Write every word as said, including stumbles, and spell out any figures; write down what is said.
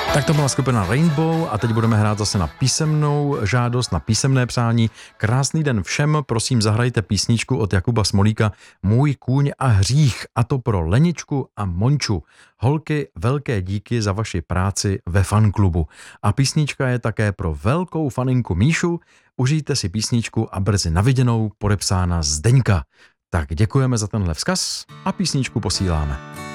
Tak to byla skupina Rainbow a teď budeme hrát zase na písemnou žádost, na písemné přání. Krásný den všem, prosím zahrajte písničku od Jakuba Smolíka Můj kůň a hřích, a to pro Leničku a Monču. Holky, velké díky za vaši práci ve fanklubu. A písnička je také pro velkou faninku Míšu. Užijte si písničku a brzy naviděnou, podepsána Zdeňka. Tak děkujeme za tenhle vzkaz a písničku posíláme.